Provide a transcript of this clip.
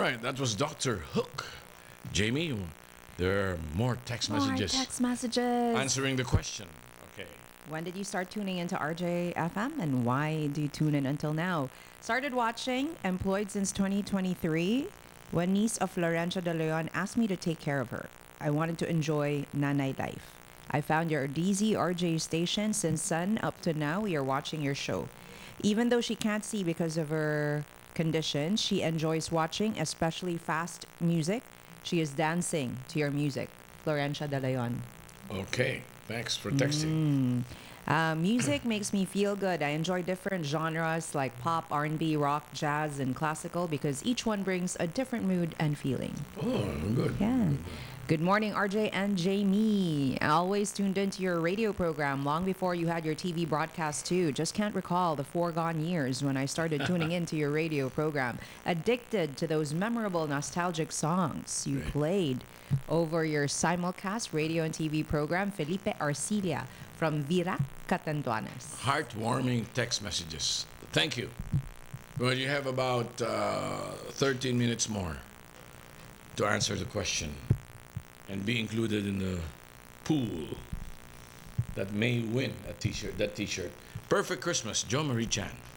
right, that was Dr. Hook. Jamie, there are more text messages text messages. answering the question. Okay. When did you start tuning into RJFM and why do you tune in until now? Started watching, employed since 2023, when niece of Florencia De Leon asked me to take care of her. I wanted to enjoy Nanay life. I found your DZRJ station since Sun up to now we are watching your show. Even though she can't see because of her condition, she enjoys watching, especially fast music. She is dancing to your music. Florencia De Leon. Okay. Thanks for texting. Music makes me feel good. I enjoy different genres like pop, R&B, rock, jazz, and classical because each one brings a different mood and feeling. Oh, good. Yeah. Good morning, RJ and Jamie. I always tuned into your radio program long before you had your TV broadcast too. Just can't recall the foregone years when I started tuning into your radio program. Addicted to those memorable nostalgic songs you played over your simulcast radio and TV program, Felipe Arcilia from Virac, Catanduanes. Heartwarming text messages. Thank you. Well, you have about 13 minutes more to answer the question and be included in the pool that may win a t-shirt. That t-shirt. Perfect Christmas, Joe Marie Chan.